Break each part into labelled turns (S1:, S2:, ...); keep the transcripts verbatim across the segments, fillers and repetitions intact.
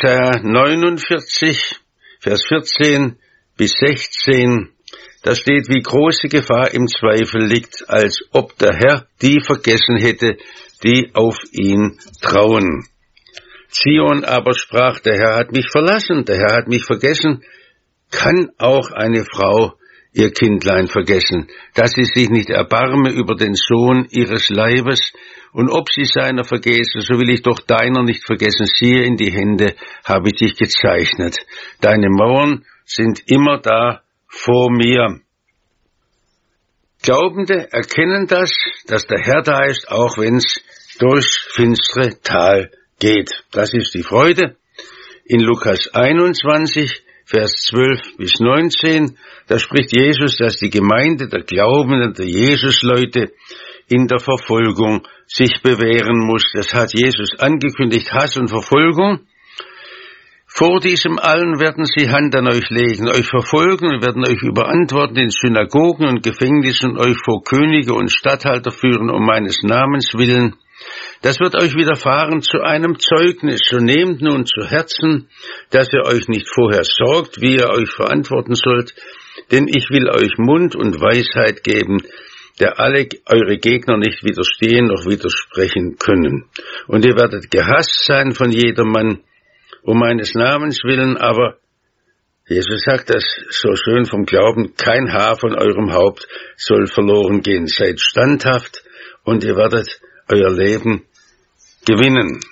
S1: Jesaja neunundvierzig, Vers vierzehn bis sechzehn, da steht, wie große Gefahr im Zweifel liegt, als ob der Herr die vergessen hätte, die auf ihn trauen. Zion aber sprach, der Herr hat mich verlassen, der Herr hat mich vergessen. Kann auch eine Frau ihr Kindlein vergessen, dass sie sich nicht erbarme über den Sohn ihres Leibes, und ob sie seiner vergesse, so will ich doch deiner nicht vergessen. Siehe, in die Hände habe ich dich gezeichnet. Deine Mauern sind immer da vor mir. Glaubende erkennen das, dass der Herr da ist, auch wenn es durchs finstere Tal geht. Das ist die Freude. In Lukas einundzwanzig, Vers zwölf bis neunzehn, da spricht Jesus, dass die Gemeinde der Glaubenden, der Jesusleute in der Verfolgung sich bewähren muss. Das hat Jesus angekündigt, Hass und Verfolgung. Vor diesem allen werden sie Hand an euch legen, euch verfolgen und werden euch überantworten in Synagogen und Gefängnissen und euch vor Könige und Statthalter führen um meines Namens willen. Das wird euch widerfahren zu einem Zeugnis. So nehmt nun zu Herzen, dass ihr euch nicht vorher sorgt, wie ihr euch verantworten sollt, denn ich will euch Mund und Weisheit geben, der alle eure Gegner nicht widerstehen noch widersprechen können. Und ihr werdet gehasst sein von jedermann, um meines Namens willen, aber Jesus sagt das so schön vom Glauben, kein Haar von eurem Haupt soll verloren gehen. Seid standhaft und ihr werdet euer Leben gewinnen.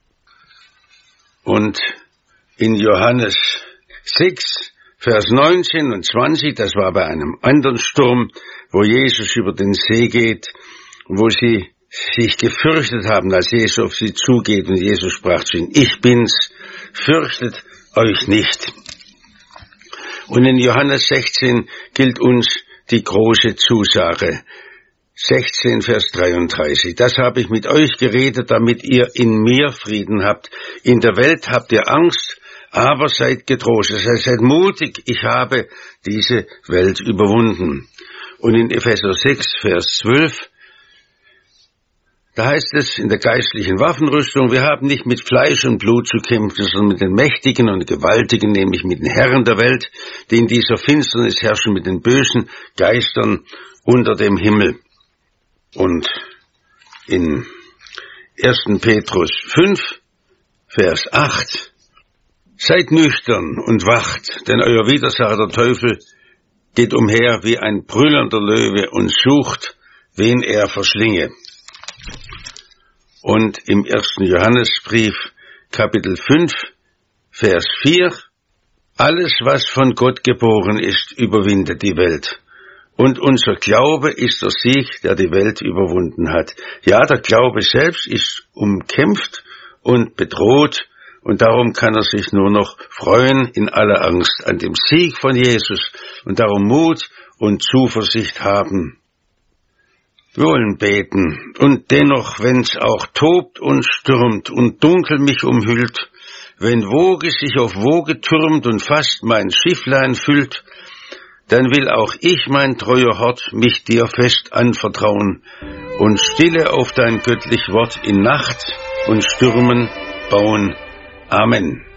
S1: Und in Johannes sechs, Vers neunzehn und zwanzig, das war bei einem anderen Sturm, wo Jesus über den See geht, wo sie sich gefürchtet haben, als Jesus auf sie zugeht, und Jesus sprach zu ihnen, ich bin's, fürchtet euch nicht. Und in Johannes sechzehn gilt uns die große Zusage. sechzehn, Vers dreiunddreißig. Das habe ich mit euch geredet, damit ihr in mir Frieden habt. In der Welt habt ihr Angst, aber seid getrost. Das heißt, seid mutig, ich habe diese Welt überwunden. Und in Epheser sechs, Vers zwölf, da heißt es in der geistlichen Waffenrüstung, wir haben nicht mit Fleisch und Blut zu kämpfen, sondern mit den Mächtigen und Gewaltigen, nämlich mit den Herren der Welt, die in dieser Finsternis herrschen, mit den bösen Geistern unter dem Himmel. Und in ersten Petrus fünf, Vers acht, seid nüchtern und wacht, denn euer Widersacher, der Teufel, geht umher wie ein brüllender Löwe und sucht, wen er verschlinge. Und im ersten Johannesbrief, Kapitel fünf, Vers vier, alles, was von Gott geboren ist, überwindet die Welt. Und unser Glaube ist der Sieg, der die Welt überwunden hat. Ja, der Glaube selbst ist umkämpft und bedroht, und darum kann er sich nur noch freuen in aller Angst an dem Sieg von Jesus und darum Mut und Zuversicht haben. Wir wollen beten, und dennoch, wenn's auch tobt und stürmt und dunkel mich umhüllt, wenn Woge sich auf Woge türmt und fast mein Schifflein füllt, dann will auch ich, mein treuer Hort, mich dir fest anvertrauen und stille auf dein göttlich Wort in Nacht und Stürmen bauen. Amen.